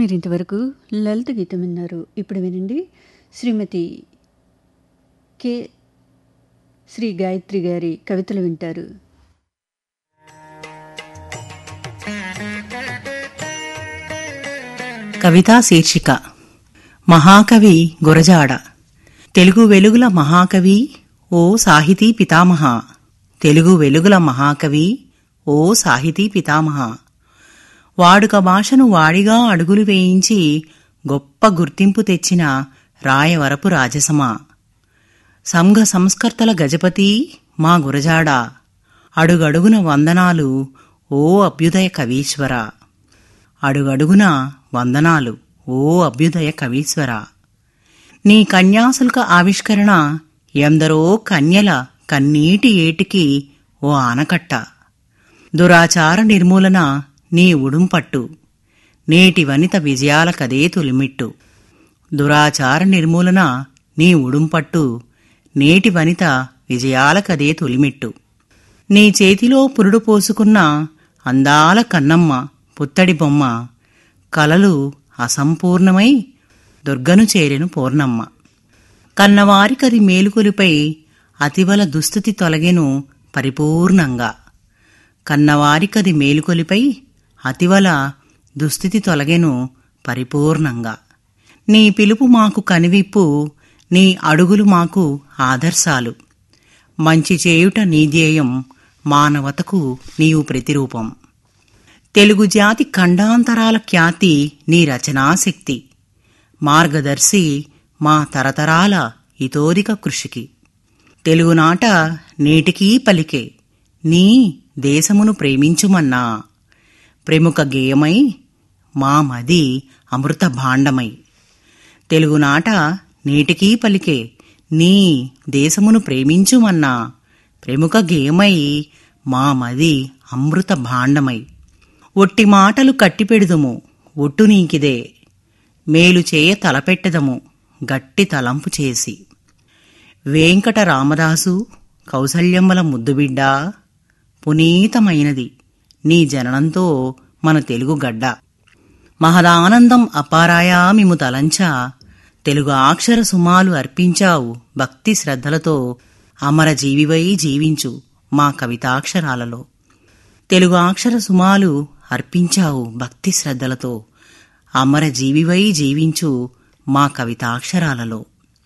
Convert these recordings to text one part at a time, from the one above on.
మీరింతవరకు లలిత గీతం విన్నారు. ఇప్పుడు వినండి, శ్రీమతి కె శ్రీ గాయత్రి గారి కవితలు వింటారు. కవితా శీర్షిక మహాకవి గురజాడ. తెలుగు వెలుగుల మహాకవి ఓ సాహితీ పితామహ, తెలుగు వెలుగుల మహాకవి ఓ సాహితీ పితామహ. వాడుక భాషను వాడిగా అడుగులు వేయించి గొప్ప గుర్తింపు తెచ్చిన రాయవరపు రాజసమా. సంఘ సంస్కర్తల గజపతి మా గురజాడ, అడుగడుగున వందనాలు ఓ అభ్యుదయ కవీశ్వర, అడుగడుగున వందనాలు ఓ అభ్యుదయ కవీశ్వర. నీ కన్యాశుల్క ఆవిష్కరణ ఎందరో కన్యల కన్నీటి ఏటికి ఓ ఆనకట్ట. దురాచార నిర్మూలన నీ ఉడుంపట్టు, నేటి వనిత విజయాల కదే తొలిమిట్టు. దురాచార నిర్మూలన నీ ఉడుంపట్టు, నేటి వనిత విజయాల కదే తొలిమిట్టు. నీ చేతిలో పురుడు పోసుకున్న అందాల కన్నమ్మ పుత్తడి బొమ్మ, కలలు అసంపూర్ణమై దుర్గను చేరెను పూర్ణమ్మ. కన్నవారికది మేలుకొలిపై అతివల దుస్థితి తొలగెను పరిపూర్ణంగా. కన్నవారికది మేలుకొలిపై అతివల దుస్థితి తొలగెను పరిపూర్ణంగా. నీ పిలుపు మాకు కనివిప్పు, నీ అడుగులు మాకు ఆదర్శాలు. మంచి చేయుట నీ ధ్యేయం, మానవతకు నీవు ప్రతిరూపం. తెలుగు జాతి ఖండాంతరాల ఖ్యాతి నీ రచనాశక్తి, మార్గదర్శి మా తరతరాల ఇతోదిక కృషికి. తెలుగునాట నేటికీ పలికే నీ దేశమును ప్రేమించుమన్నా, ప్రముఖ గేయమై మా మది అమృత భాండమై. తెలుగునాట నేటికీ పలికే నీ దేశమును ప్రేమించుమన్నా, ప్రముఖ గేయమై మా మది అమృత భాండమై. ఒట్టి మాటలు కట్టిపెడుదుము ఒట్టు నీకిదే, మేలు చేయ తలపెట్టెదము గట్టి తలంపు చేసి. వేంకట రామదాసు కౌసల్యమ్మల ముద్దుబిడ్డ, పునీతమైనది నీ జననంతో మన తెలుగు గడ్డ. మహదానందం అపారాయా మిము తలంచా, తెలుగు అక్షర సుమాలు అర్పించావు భక్తి శ్రద్ధలతో. అమర జీవివై జీవించు మా కవితాక్షరాలలో. తెలుగు అక్షర సుమాలు అర్పించావు భక్తి శ్రద్ధలతో, అమర జీవివై జీవించు మా కవితాక్షరాలలో.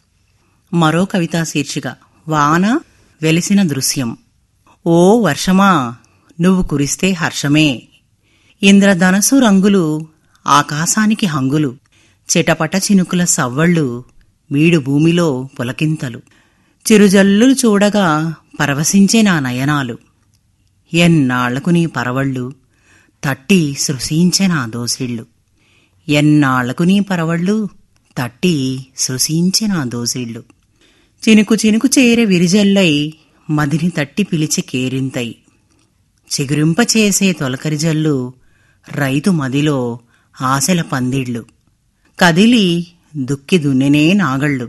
మరో కవితా శీర్షిక వాన వెలిసిన దృశ్యం. ఓ వర్షమా నువ్వు కురిస్తే హర్షమే, ఇంద్రధనసు రంగులు ఆకాశానికి హంగులు. చిటపట చినుకుల సవ్వళ్ళు వీడు భూమిలో పులకింతలు. చిరుజల్లులు చూడగా పరవశించే నా నయనాలు. ఎన్నాళ్లకు నీ పరవళ్ళు తట్టి సృశించే నా దోసిళ్ళు. ఎన్నాళ్లకు నీ పరవళ్ళు తట్టి సృశించే నా దోసిళ్ళు. చినుకు చినుకు చేరే విరిజల్లై మదిని తట్టి పిలిచే కేరింతై. చిగురింపచేసే తొలకరి జల్లు రైతు మదిలో ఆశల పందిళ్ళు. కదిలి దుక్కి దున్నెనే నాగళ్ళు.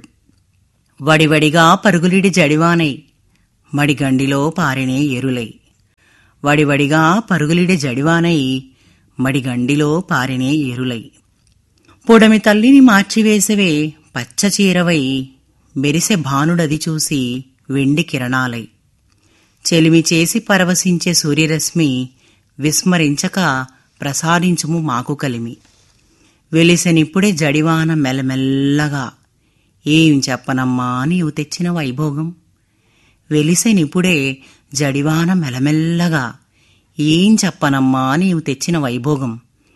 వడివడిగా పరుగులిడి జడివానై మడిగండిలో పారినే ఎరులై. వడివడిగా పరుగులిడి జడివానై మడిగండిలో పారినే ఎరులై. పొడమి తల్లిని మార్చివేసవే పచ్చచీరవై, మెరిసె భానుడది చూసి వెండి కిరణాలై. చెలిమి చేసి పరవశించే సూర్యరశ్మి విస్మరించక ప్రసాదించుము మాకు కలిమి. వెలిసెనిప్పుడే జడివాన మెల్లమెల్లగా, ఏం చెప్పనమ్మా నీవు తెచ్చిన వైభోగం. వెలిసెనిప్పుడే జడివాన మెల్లమెల్లగా, ఏం చెప్పనమ్మా నీవు తెచ్చిన వైభోగం.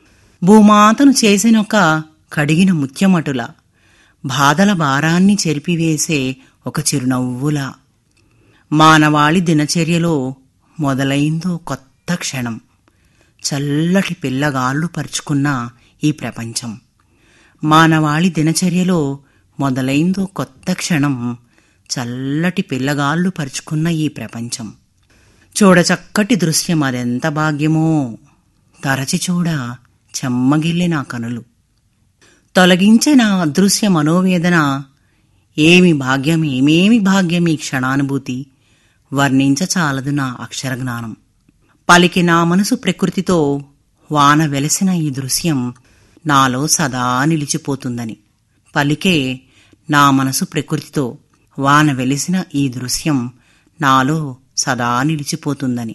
భూమాతను చేసినొక కడిగిన ముత్యమటుల, బాధల భారాన్ని చెరిపివేసే ఒక చిరునవ్వులా. మానవాళి దినచర్యలో మొదలైందో కొత్త క్షణం, చల్లటి పిల్లగాళ్ళు పరుచుకున్న ఈ ప్రపంచం. మానవాళి దినచర్యలో మొదలైందో కొత్త క్షణం, చల్లటి పిల్లగాళ్ళు పరుచుకున్న ఈ ప్రపంచం. చూడచక్కటి దృశ్యం అదెంత భాగ్యమో, తరచి చూడ చెమ్మగిల్లె నా కనులు. తొలగించే నా అదృశ్య మనోవేదన, ఏమి భాగ్యం ఏమేమి భాగ్యం ఈ క్షణానుభూతి, వర్ణించచాలదు నా అక్షర జ్ఞానం. పలికి నా మనసు ప్రకృతితో వాన వెలసిన ఈ దృశ్యం నాలో సదా నిలిచిపోతుందని. పలికే నా మనసు ప్రకృతితో వాన వెలిసిన ఈ దృశ్యం నాలో సదా నిలిచిపోతుందని.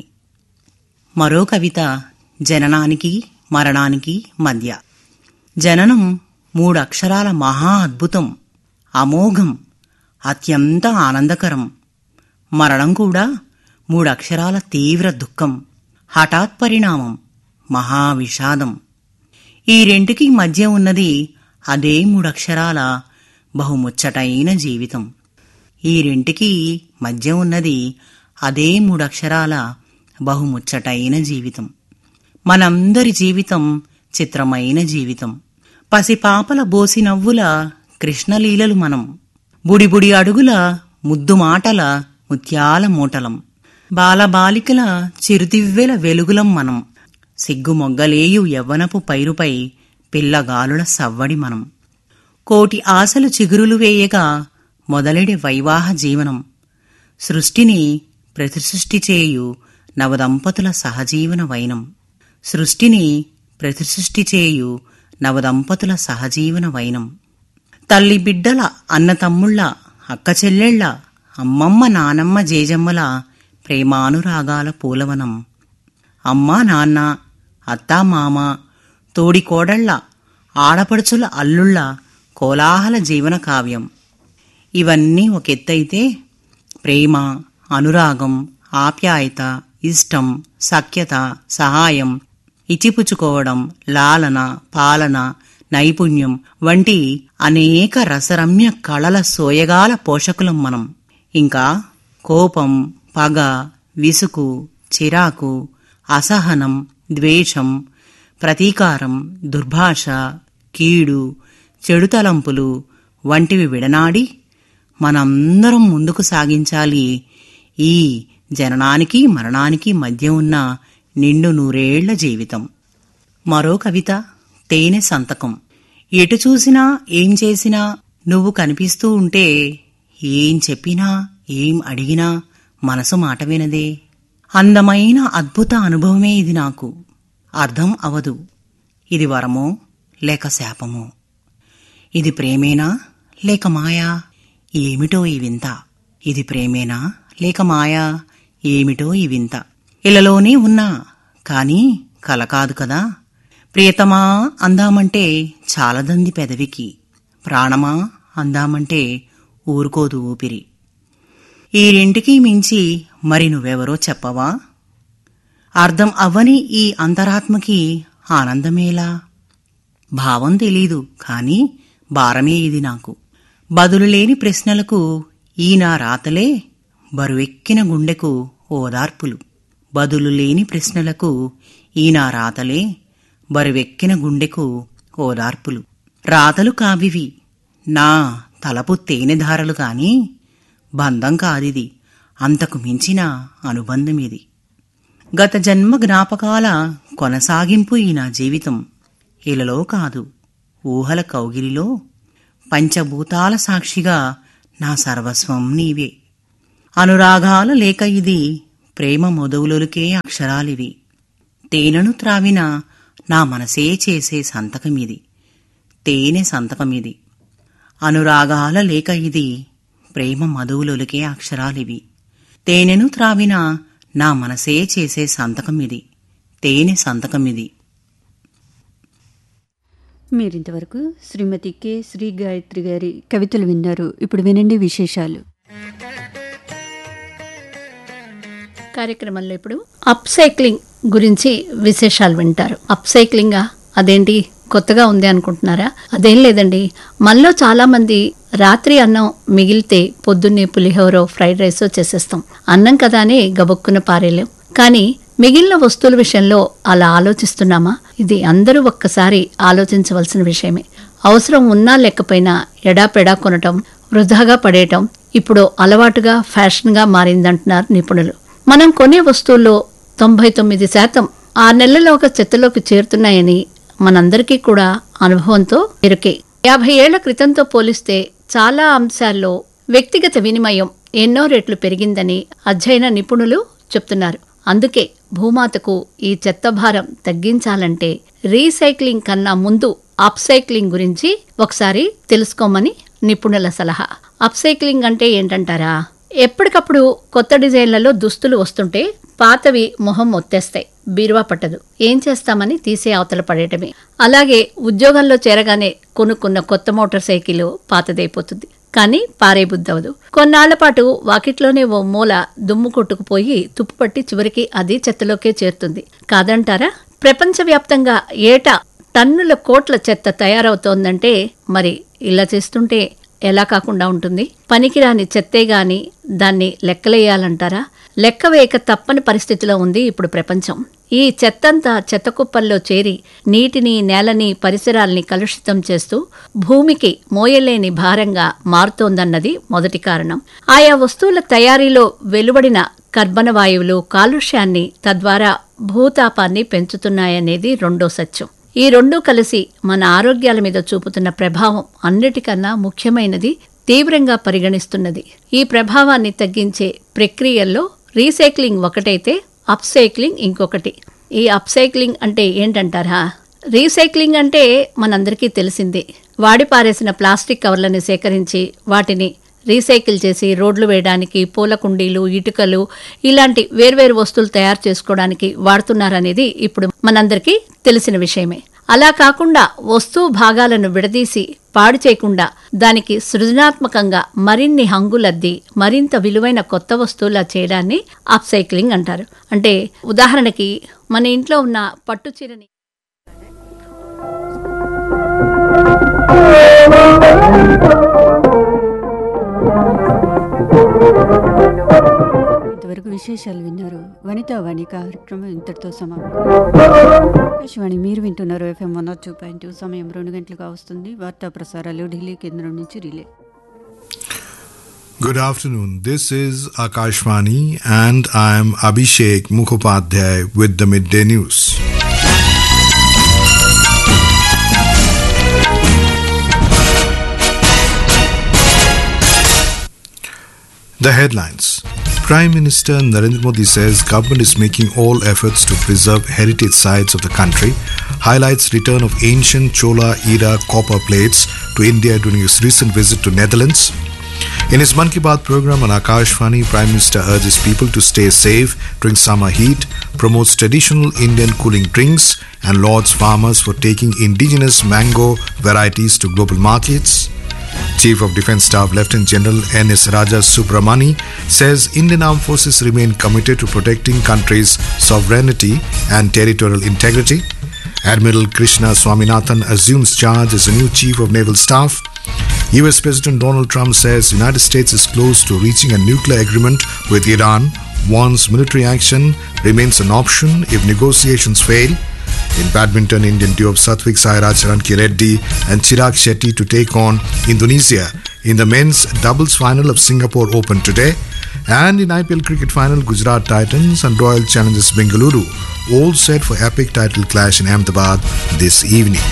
మరో కవిత జననానికి మరణానికి మధ్య. జననం 3 అక్షరాల మహా అద్భుతం, అమోఘం, అత్యంత ఆనందకరం. మరణం కూడా 3 అక్షరాల తీవ్ర దుఃఖం, హఠాత్ పరిణామం, మహావిషాదం. ఈ రెంటికి మధ్య ఉన్నది అదే 3 అక్షరాల బహుముచ్చటైన జీవితం. ఈ రెంటికి మధ్య ఉన్నది అదే 3 అక్షరాల బహుముచ్చటైన జీవితం. మనందరి జీవితం చిత్రమైన జీవితం. పసిపాపల బోసి నవ్వుల కృష్ణలీలలు మనం. బుడిబుడి అడుగుల ముద్దు మాటల ముత్యాల మూటలం. బాలబాలికల చిరుదివ్వెల వెలుగులం మనం. సిగ్గుమొగ్గలేయు యవ్వనపు పైరుపై పిల్లగాలుల సవ్వడి మనం. కోటి ఆశలు చిగురులు వేయగా మొదలెడి వైవాహ జీవనం. సృష్టిని ప్రతిసృష్టి చేయు నవదంపతుల సహజీవన వైనం. సృష్టిని ప్రతిసృష్టి చేయు నవదంపతుల సహజీవన వైనం. తల్లి బిడ్డల అన్నతమ్ముళ్ళ అక్కచెల్లెళ్ల అమ్మమ్మ నానమ్మ జేజమ్మల ప్రేమానురాగాల పూలవనం. అమ్మా నాన్న అత్తా మామ తోడికోడళ్ల ఆడపడుచుల అల్లుళ్ల కోలాహల జీవన కావ్యం. ఇవన్నీ ఒకెత్తైతే ప్రేమ, అనురాగం, ఆప్యాయత, ఇష్టం, సఖ్యత, సహాయం, ఇచ్చిపుచ్చుకోవడం, లాలన, పాలన, నైపుణ్యం వంటి అనేక రసరమ్య కళల సోయగాల పోషకులం మనం. ఇంకా కోపం, పగ, విసుగు, చిరాకు, అసహనం, ద్వేషం, ప్రతీకారం, దుర్భాష, కీడు, చెడు తలంపులు వంటివి విడనాడి మనందరం ముందుకు సాగించాలి ఈ జననానికి మరణానికి మధ్య ఉన్న నిండు 100 జీవితం. మరో కవిత తేనె సంతకం. ఎటు చూసినా ఏం చేసినా నువ్వు కనిపిస్తూ ఉంటే, ఏం చెప్పినా ఏం అడిగినా మనసు మాట వినదే. అందమైన అద్భుత అనుభవమే ఇది నాకు. అర్థం అవదు ఇది వరమో లేక శాపమో. ఇది ప్రేమేనా లేక మాయా, ఏమిటో ఈ వింత. ఇది ప్రేమేనా లేక మాయా, ఏమిటో ఈ వింత. ఇలలోనే ఉన్నా కాని కల కాదు కదా. ప్రియతమా అందామంటే చాలదంది పెదవికి, ప్రాణమా అందామంటే ఊరుకోదు ఊపిరి. ఈ రెంటికి మించి మరి నువ్వెవరో చెప్పవా? అర్థం అవ్వని ఈ అంతరాత్మకి ఆనందమేలా? భావం తెలీదు కాని భారమే ఇది నాకు. బదులులేని ప్రశ్నలకు ఈ నా రాతలే బరువెక్కిన గుండెకు ఓదార్పులు. బదులులేని ప్రశ్నలకు ఈ నా రాతలే బరువెక్కిన గుండెకు ఓదార్పులు. రాతలు కావివి నా తలపు తేనెధారలు కాని బంధం కాదిది, అంతకు మించిన అనుబంధమిది. గత జన్మ జ్ఞాపకాల కొనసాగింపు ఈ నా జీవితం. ఇలలో కాదు ఊహల కౌగిలిలో పంచభూతాల సాక్షిగా నా సర్వస్వం నీవే. అనురాగాల లేక ఇది ప్రేమ మొదవులొలికే అక్షరాలివి. తేనెను త్రావిన నా మనసే చేసే సంతకమిది, తేనె సంతకమిది. అనురాగాల లేక ఇది ప్రేమ మధువులొలికే అక్షరాలివి. తేనెను త్రావిన నా మనసే చేసే సంతకమిది, తేనె సంతకమిది. మీరింతవరకు శ్రీమతి కె శ్రీ గాయత్రి గారి కవితలు విన్నారు. ఇప్పుడు వినండి విశేషాలు. కార్యక్రమంలో ఇప్పుడు అప్సైక్లింగ్ గురించి విశేషాలు వింటారు. అప్సైక్లింగా అదేంటి కొత్తగా ఉంది అనుకుంటున్నారా? అదేం లేదండి. మనలో చాలా మంది రాత్రి అన్నం మిగిలితే పొద్దున్నే పులిహోరో ఫ్రైడ్ రైసో చేసేస్తాం. అన్నం కదా అని గబుక్కున పారేలేం. కానీ మిగిలిన వస్తువుల విషయంలో అలా ఆలోచిస్తున్నామా? ఇది అందరూ ఒక్కసారి ఆలోచించవలసిన విషయమే. అవసరం ఉన్నా లేకపోయినా ఎడాపెడా కొనటం, వృధాగా పడేయటం ఇప్పుడు అలవాటుగా ఫ్యాషన్గా మారిందంటున్నారు నిపుణులు. మనం కొనే వస్తువుల్లో 99% 6 నెలల్లోగా చెత్తలోకి చేరుతున్నాయని మనందరికీ కూడా అనుభవంతో ఎరుకే. 50 ఏళ్ల క్రితంతో పోలిస్తే చాలా అంశాల్లో వ్యక్తిగత వినిమయం ఎన్నో రెట్లు పెరిగిందని అధ్యయన నిపుణులు చెప్తున్నారు. అందుకే భూమాతకు ఈ చెత్త భారం తగ్గించాలంటే రీసైక్లింగ్ కన్నా ముందు అప్సైక్లింగ్ గురించి ఒకసారి తెలుసుకోమని నిపుణుల సలహా. అప్సైక్లింగ్ అంటే ఏంటంటారా? ఎప్పటికప్పుడు కొత్త డిజైన్లలో దుస్తులు వస్తుంటే పాతవి మొహం మొత్తేస్తాయి, బీరువా పట్టదు. ఏం చేస్తామని తీసే అవతల పడేయటమే. అలాగే ఉద్యోగంలో చేరగానే కొనుక్కున్న కొత్త మోటార్ సైకిల్ పాతదైపోతుంది, కానీ పారే బుద్ధవదు. కొన్నాళ్ల పాటు వాకిట్లోనే ఓ మూల దుమ్ము కొట్టుకుపోయి తుప్పుపట్టి చివరికి అది చెత్తలోకే చేరుతుంది, కాదంటారా? ప్రపంచవ్యాప్తంగా ఏటా టన్నుల కోట్ల చెత్త తయారవుతోందంటే మరి ఇలా చేస్తుంటే ఎలా కాకుండా ఉంటుంది? పనికిరాని చెత్తే గాని దాన్ని లెక్కలేయాలంటారా? లెక్క వేయక తప్పని పరిస్థితిలో ఉంది ఇప్పుడు ప్రపంచం. ఈ చెత్తంతా చెత్త కుప్పల్లో చేరి నీటిని, నేలని, పరిసరాల్ని కలుషితం చేస్తూ భూమికి మోయలేని భారంగా మారుతోందన్నది మొదటి కారణం. ఆయా వస్తువుల తయారీలో వెలువడిన కర్బన వాయువులు కాలుష్యాన్ని, తద్వారా భూతాపాన్ని పెంచుతున్నాయనేది రెండో సత్యం. ఈ రెండూ కలిసి మన ఆరోగ్యాల మీద చూపుతున్న ప్రభావం అన్నిటికన్నా ముఖ్యమైనది, తీవ్రంగా పరిగణిస్తున్నది. ఈ ప్రభావాన్ని తగ్గించే ప్రక్రియల్లో రీసైక్లింగ్ ఒకటైతే అప్సైక్లింగ్ ఇంకొకటి. ఈ అప్సైక్లింగ్ అంటే ఏంటంటారా? రీసైక్లింగ్ అంటే మనందరికీ తెలిసిందే. వాడి పారేసిన ప్లాస్టిక్ కవర్లను సేకరించి వాటిని రీసైకిల్ చేసి రోడ్లు వేయడానికి, పూల కుండీలు, ఇటుకలు ఇలాంటి వేర్వేరు వస్తువులు తయారు చేసుకోవడానికి వాడుతున్నారనేది ఇప్పుడు మనందరికీ తెలిసిన విషయమే. అలా కాకుండా వస్తువు భాగాలను విడదీసి పాడు చేయకుండా దానికి సృజనాత్మకంగా మరిన్ని హంగులద్ది మరింత విలువైన కొత్త వస్తువులా చేయడాన్ని అప్సైక్లింగ్ అంటారు. అంటే ఉదాహరణకి మన ఇంట్లో ఉన్న పట్టు చీరని ఇంతవరకు విశేషాలు విన్నారు. వనితా వాణి కార్యక్రమం ఇంతటితో సమాప్తం. ఆకాశవాణి మీరు వింటున్నారు FM 102.2. సమయం 2 గంటలుగా వస్తుంది. వార్తా ప్రసారాలు ఢిల్లీ కేంద్రం నుంచి relay. Good afternoon. This is Akashvani and I am Abhishek Mukhopadhyay with the Midday News. The headlines. Prime Minister Narendra Modi says government is making all efforts to preserve heritage sites of the country, highlights return of ancient Chola era copper plates to India during his recent visit to Netherlands. In his Mann Ki Baat program on Akashvani, Prime Minister urges people to stay safe during summer heat, promotes traditional Indian cooling drinks and lauds farmers for taking indigenous mango varieties to global markets. Chief of Defence Staff Lieutenant General N.S. Raja Subramani says Indian Armed Forces remain committed to protecting country's sovereignty and territorial integrity. Admiral Krishna Swaminathan assumes charge as the new Chief of Naval Staff. US President Donald Trump says United States is close to reaching a nuclear agreement with Iran, warns military action remains an option if negotiations fail. In badminton, Indian duo of Satvik Sairaj Ranki Reddy and Chirag Shetty to take on Indonesia in the men's doubles final of Singapore Open today. And in IPL cricket final, Gujarat Titans and Royal Challengers Bengaluru all set for epic title clash in Ahmedabad this evening.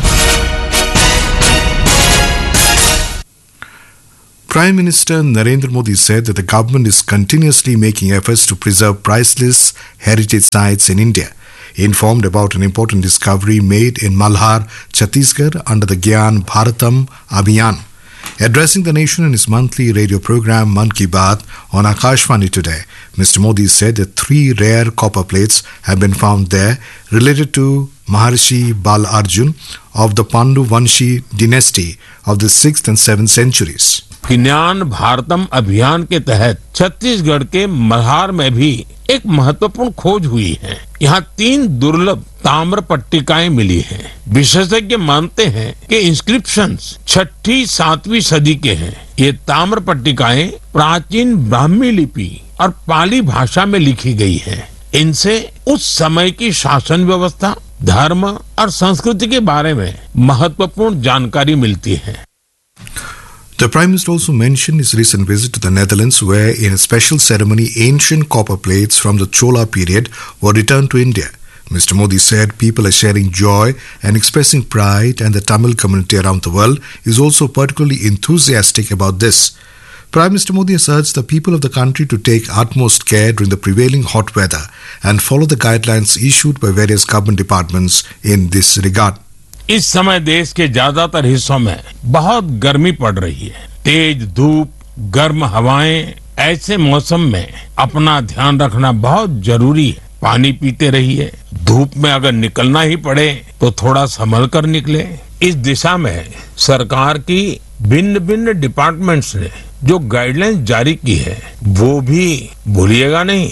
Prime Minister Narendra Modi said that the government is continuously making efforts to preserve priceless heritage sites in India. Informed about an important discovery made in Malhar, Chhattisgarh under the Gyan Bharatam Abhiyan. Addressing the nation in his monthly radio program Mann Ki Baat on Akashvani today, Mr. Modi said that 3 rare copper plates have been found there related to Maharshi Bal Arjun of the Pandu Vanshi dynasty of the 6th and 7th centuries. ज्ञान भारतम अभियान के तहत छत्तीसगढ़ के मल्हार में भी एक महत्वपूर्ण खोज हुई है। यहाँ 3 दुर्लभ ताम्र पट्टिकाएं मिली हैं। विशेषज्ञ मानते हैं कि इंस्क्रिप्शंस 6ठी-7वीं सदी के हैं। ये ताम्र पट्टिकाएं प्राचीन ब्राह्मी लिपि और पाली भाषा में लिखी गई हैं। इनसे उस समय की शासन व्यवस्था, धर्म और संस्कृति के बारे में महत्वपूर्ण जानकारी मिलती है। The Prime Minister also mentioned his recent visit to the Netherlands, where in a special ceremony ancient copper plates from the Chola period were returned to India. Mr. Modi said people are sharing joy and expressing pride, and the Tamil community around the world is also particularly enthusiastic about this. Prime Minister Modi has urged the people of the country to take utmost care during the prevailing hot weather and follow the guidelines issued by various government departments in this regard. इस समय देश के ज्यादातर हिस्सों में बहुत गर्मी पड़ रही है। तेज धूप, गर्म हवाएं, ऐसे मौसम में अपना ध्यान रखना बहुत जरूरी है। पानी पीते रहिए। धूप में अगर निकलना ही पड़े तो थोड़ा संभल कर निकले। इस दिशा में सरकार की भिन्न भिन्न डिपार्टमेंट्स ने जो गाइडलाइंस जारी की है वो भी भूलिएगा नहीं।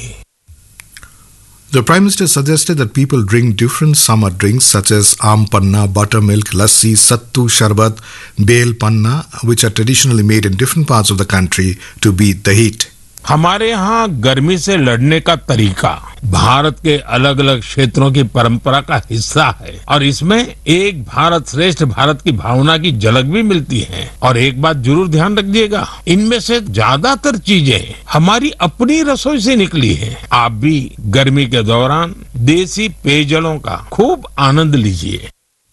The Prime Minister suggested that people drink different summer drinks such as aam panna, buttermilk, lassi, sattu, sharbat, bel panna, which are traditionally made in different parts of the country to beat the heat. हमारे यहाँ गर्मी से लड़ने का तरीका भारत के अलग अलग क्षेत्रों की परंपरा का हिस्सा है और इसमें एक भारत श्रेष्ठ भारत की भावना की झलक भी मिलती है। और एक बात जरूर ध्यान रखिएगा, इनमें से ज्यादातर चीजें हमारी अपनी रसोई से निकली है। आप भी गर्मी के दौरान देसी पेयजलों का खूब आनंद लीजिए।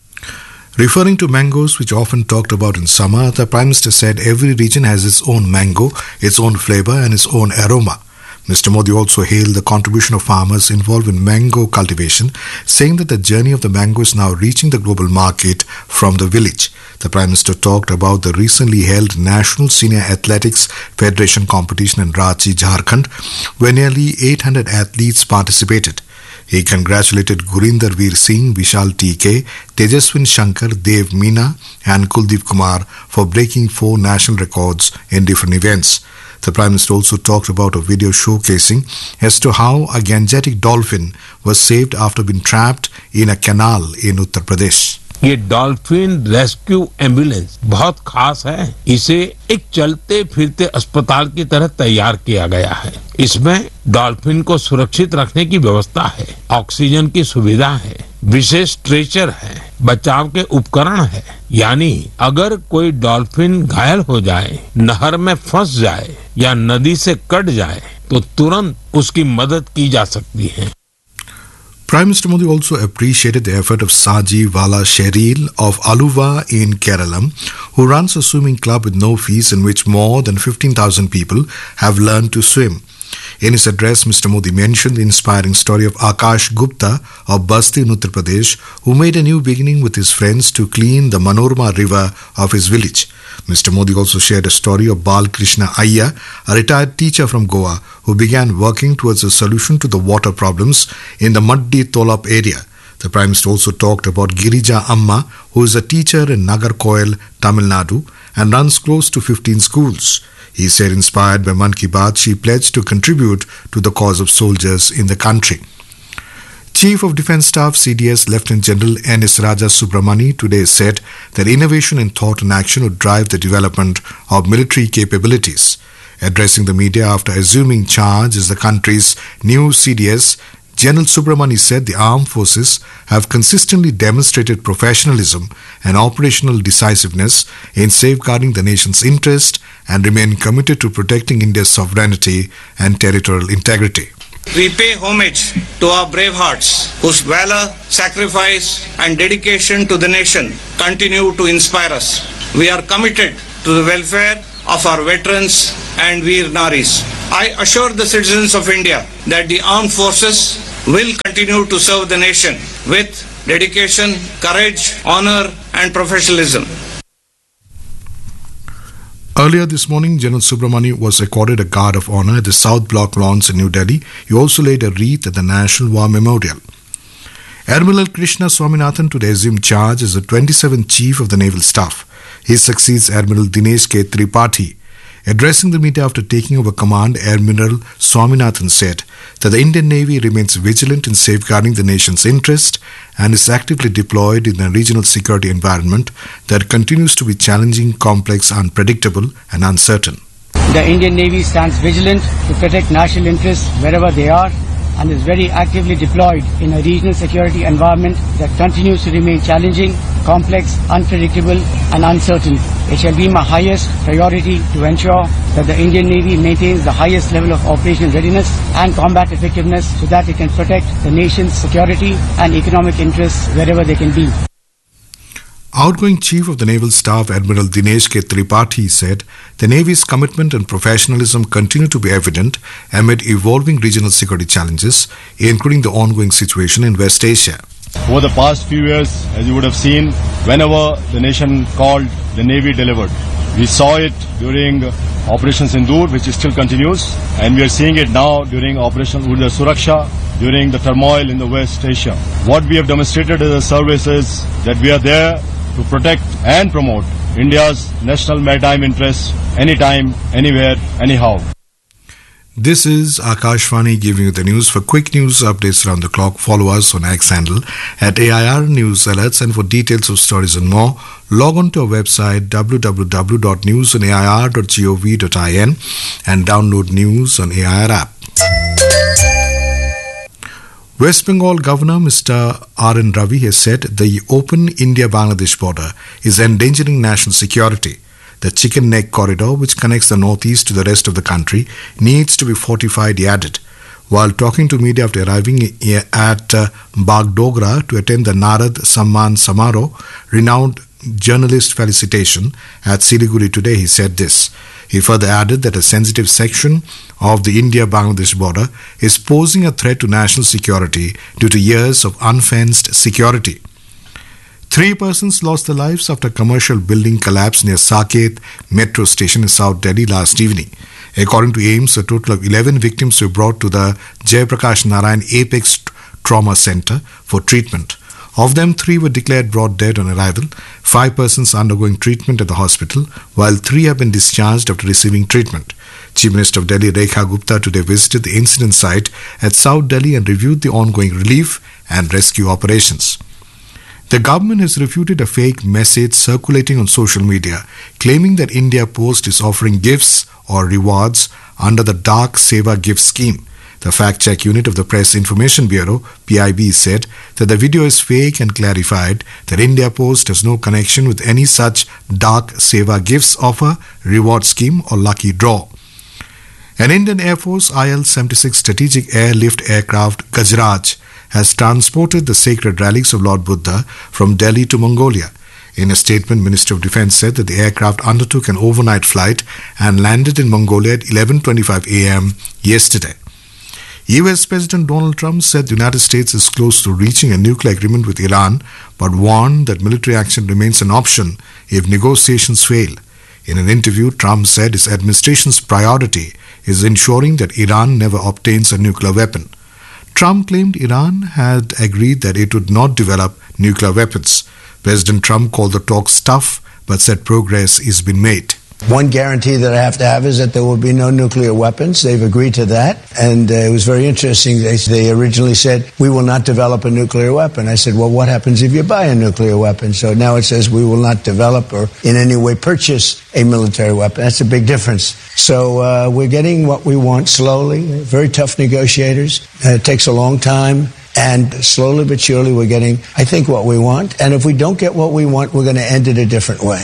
Referring to mangoes, which are often talked about in summer, the Prime Minister said every region has its own mango, its own flavor and its own aroma. Mr. Modi also hailed the contribution of farmers involved in mango cultivation, saying that the journey of the mango is now reaching the global market from the village. The Prime Minister talked about the recently held National Senior Athletics Federation competition in Ranchi, Jharkhand, where nearly 800 athletes participated. He congratulated Gurinder Veer Singh, Vishal TK, Tejaswin Shankar, Dev Meena and Kuldeep Kumar for breaking 4 national records in different events. The Prime Minister also talked about a video showcasing as to how a Gangetic dolphin was saved after being trapped in a canal in Uttar Pradesh. ये dolphin rescue ambulance बहुत खास है। इसे एक चलते फिरते अस्पताल की तरह तैयार किया गया है। इसमें डॉल्फिन को सुरक्षित रखने की व्यवस्था है, ऑक्सीजन की सुविधा है, विशेष स्ट्रेचर है, बचाव के उपकरण है। यानी अगर कोई डॉल्फिन घायल हो जाए, नहर में फंस जाए या नदी से कट जाए तो तुरंत उसकी मदद की जा सकती है। Prime Minister Modi also appreciated the effort of Saji Vala Sheril of Aluva in Kerala, who runs a swimming club with no fees in which more than 15,000 people have learned to swim. In his address, Mr. Modi mentioned the inspiring story of Akash Gupta of Basti in Uttar Pradesh, who made a new beginning with his friends to clean the Manorama river of his village. Mr. Modi also shared a story of Bal Krishna Ayya, a retired teacher from Goa, who began working towards a solution to the water problems in the Maddi Tolap area. The Prime Minister also talked about Girija Amma, who is a teacher in Nagarkoil, Tamil Nadu, and runs close to 15 schools. He said, inspired by Man Ki Baat, she pledged to contribute to the cause of soldiers in the country. Chief of Defence Staff CDS Lieutenant General N.S. Raja Subramani today said that innovation in thought and action would drive the development of military capabilities. Addressing the media after assuming charge as the country's new CDS, General Subramani said the armed forces have consistently demonstrated professionalism and operational decisiveness in safeguarding the nation's interest and remain committed to protecting India's sovereignty and territorial integrity. We pay homage to our brave hearts whose valor, sacrifice and dedication to the nation continue to inspire us. We are committed to the welfare of our veterans and Veer Naris. I assure the citizens of India that the armed forces will continue to serve the nation with dedication, courage, honor and professionalism. Earlier this morning, General Subramani was accorded a Guard of Honour at the South Block lawns in New Delhi. He also laid a wreath at the National War Memorial. Admiral Krishna Swaminathan today assumed charge as the 27th Chief of the Naval Staff. He succeeds Admiral Dinesh K. Tripathi. Addressing the media after taking over command, Admiral Swaminathan said that the Indian Navy remains vigilant in safeguarding the nation's interest and is actively deployed in a regional security environment that continues to be challenging, complex, unpredictable and uncertain. The Indian Navy stands vigilant to protect national interests wherever they are and is very actively deployed in a regional security environment that continues to remain challenging, complex, unpredictable and uncertain. It shall be my highest priority to ensure that the Indian Navy maintains the highest level of operational readiness and combat effectiveness so that it can protect the nation's security and economic interests wherever they can be. Outgoing Chief of the Naval Staff Admiral Dinesh K. Tripathi said the Navy's commitment and professionalism continue to be evident amid evolving regional security challenges, including the ongoing situation in West Asia. Over the past few years, as you would have seen, whenever the nation called, the Navy delivered. We saw it during Operation Sindoor, which still continues, and we are seeing it now during Operation Urja Suraksha, during the turmoil in the West Asia. What we have demonstrated as a service is that we are there to protect and promote India's national maritime interests anytime, anywhere, anyhow. This is Akashvani giving you the news. For quick news updates around the clock, follow us on X handle at AIR News Alerts, and for details of stories and more, log on to our website www.newsonair.gov.in and download News on AIR app. West Bengal Governor Mr. R.N. Ravi has said the open India-Bangladesh border is endangering national security. The chicken neck corridor, which connects the northeast to the rest of the country, needs to be fortified, he added. While talking to media after arriving at Bagdogra to attend the Narad Samman Samaro, renowned journalist felicitation at Siliguri today, he said this. He further added that a sensitive section of the India-Bangladesh border is posing a threat to national security due to years of unfenced security. 3 persons lost their lives after a commercial building collapsed near Saket metro station in South Delhi last evening. According to AIMS, a total of 11 victims were brought to the Jayaprakash Narayan Apex Trauma Center for treatment. Of them, 3 were declared brought dead on arrival, 5 persons undergoing treatment at the hospital, while 3 have been discharged after receiving treatment. Chief Minister of Delhi Rekha Gupta today visited the incident site at South Delhi and reviewed the ongoing relief and rescue operations. The government has refuted a fake message circulating on social media claiming that India Post is offering gifts or rewards under the Dak Seva gift scheme. The fact-check unit of the Press Information Bureau, PIB, said that the video is fake and clarified that India Post has no connection with any such Dak Seva gifts offer, reward scheme or lucky draw. An Indian Air Force IL-76 strategic airlift aircraft Gajraj has transported the sacred relics of Lord Buddha from Delhi to Mongolia. In a statement, Ministry of Defence said that the aircraft undertook an overnight flight and landed in Mongolia at 11:25 a.m. yesterday. US President Donald Trump said the United States is close to reaching a nuclear agreement with Iran, but warned that military action remains an option if negotiations fail. In an interview, Trump said his administration's priority is ensuring that Iran never obtains a nuclear weapon. Trump claimed Iran had agreed that it would not develop nuclear weapons. President Trump called the talks tough, but said progress is being made. One guarantee that I have to have is that there will be no nuclear weapons. They've agreed to that. And it was very interesting. They originally said, we will not develop a nuclear weapon. I said, well, what happens if you buy a nuclear weapon? So now it says we will not develop or in any way purchase a military weapon. That's a big difference. So we're getting what we want slowly. Very tough negotiators. It takes a long time. And slowly but surely we're getting, I think, what we want. And if we don't get what we want, we're going to end it a different way.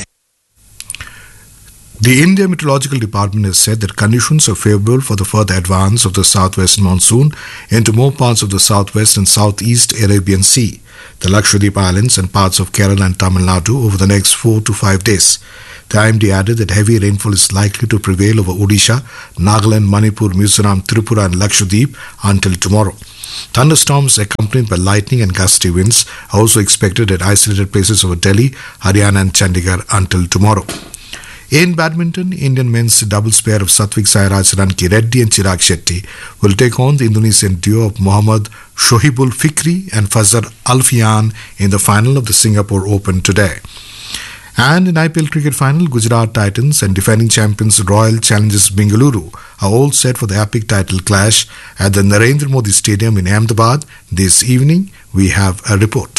The India Meteorological Department has said that conditions are favorable for the further advance of the southwest monsoon into more parts of the southwest and southeast Arabian Sea, the Lakshadweep Islands and parts of Kerala and Tamil Nadu over the next 4 to 5 days. The IMD added that heavy rainfall is likely to prevail over Odisha, Nagaland, Manipur, Mizoram, Tripura and Lakshadweep until tomorrow. Thunderstorms accompanied by lightning and gusty winds are also expected at isolated places over Delhi, Haryana and Chandigarh until tomorrow. In badminton, Indian men's doubles pair of Satvik Sairaj Ranki Reddy and Chirag Shetty will take on the Indonesian duo of Mohammad Shohibul Fikri and Fazar Alfian in the final of the Singapore Open today. And in IPL cricket final, Gujarat Titans and defending champions Royal Challengers Bengaluru are all set for the epic title clash at the Narendra Modi Stadium in Ahmedabad. This evening, we have a report.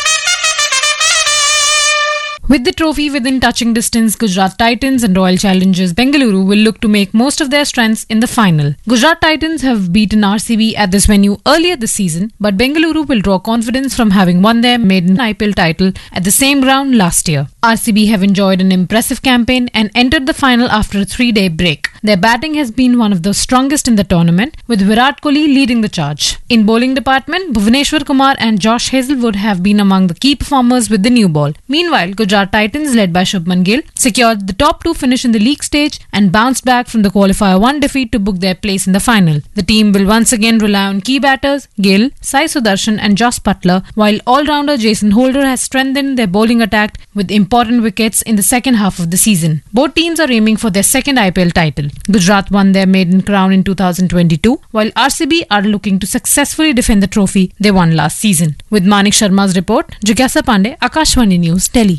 With the trophy within touching distance, Gujarat Titans and Royal Challengers Bengaluru will look to make most of their strengths in the final. Gujarat Titans have beaten RCB at this venue earlier this season, but Bengaluru will draw confidence from having won their maiden IPL title at the same ground last year. RCB have enjoyed an impressive campaign and entered the final after a 3-day break. Their batting has been one of the strongest in the tournament, with Virat Kohli leading the charge. In bowling department, Bhuvneshwar Kumar and Josh Hazlewood have been among the key performers with the new ball. Meanwhile, Gujarat Titans, led by Shubman Gill, secured the top 2 finish in the league stage and bounced back from the qualifier 1 defeat to book their place in the final. The team will once again rely on key batters Gill, Sai Sudarshan and Jos Butler, while all-rounder Jason Holder has strengthened their bowling attack with important wickets in the second half of the season. Both teams are aiming for their second IPL title. Gujarat won their maiden crown in 2022, while RCB are looking to successfully defend the trophy they won last season. With Manik Sharma's report, Jigyasa Pandey, Akashvani News, Delhi.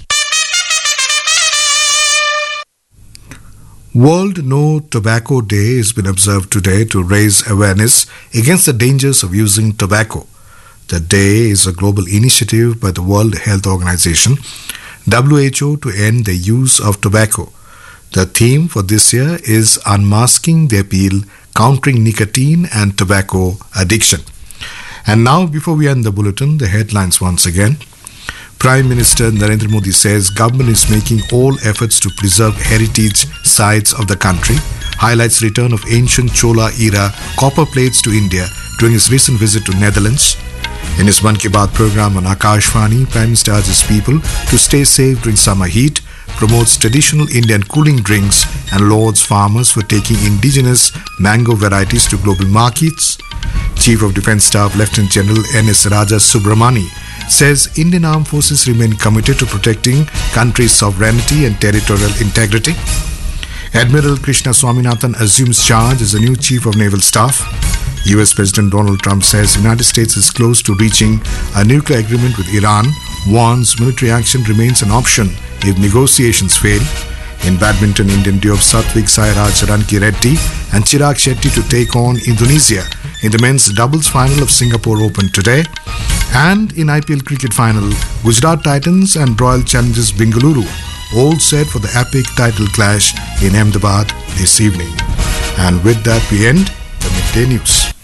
World No Tobacco Day has been observed today to raise awareness against the dangers of using tobacco. The day is a global initiative by the World Health Organization, WHO, to end the use of tobacco. The theme for this year is Unmasking the Appeal, Countering Nicotine and Tobacco Addiction. And now, before we end the bulletin, the headlines once again. Prime Minister Narendra Modi says government is making all efforts to preserve heritage sites of the country, highlights return of ancient Chola era copper plates to India during his recent visit to Netherlands. In his Mann Ki Baat program on Akashvani, Prime Minister urges people to stay safe during summer heat, promotes traditional Indian cooling drinks and lauds farmers for taking indigenous mango varieties to global markets. Chief of Defence Staff Lieutenant General N.S. Raja Subramani says Indian Armed Forces remain committed to protecting country's sovereignty and territorial integrity. Admiral Krishna Swaminathan assumes charge as the new Chief of Naval Staff. US President Donald Trump says the United States is close to reaching a nuclear agreement with Iran, warns military action remains an option if negotiations fail. In badminton, Indian duo of Satvik Sairaj Ranki Reddy and Chirag Shetty to take on Indonesia in the men's doubles final of Singapore Open today. And in IPL cricket final, Gujarat Titans and Royal Challengers Bengaluru all set for the epic title clash in Ahmedabad this evening. And with that, we end the midday news.